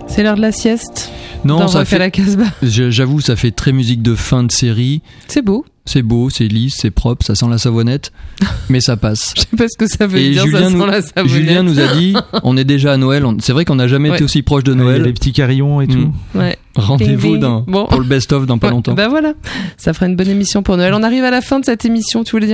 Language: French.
C'est l'heure de la sieste. Non, ça fait la Casbah. J'avoue, ça fait très musique de fin de série. C'est beau. C'est beau, c'est lisse, c'est propre, ça sent la savonnette, mais ça passe. Je sais pas ce que ça veut Et dire, ça sent la savonnette. Julien nous a dit, on est déjà à Noël. C'est vrai qu'on n'a jamais été aussi proche de Noël. Il y a les petits carillons et tout. Ouais. Rendez-vous pour le best-of dans pas longtemps. Bah voilà, ça fera une bonne émission pour Noël. On arrive à la fin de cette émission. Tu voulais dire un mot ?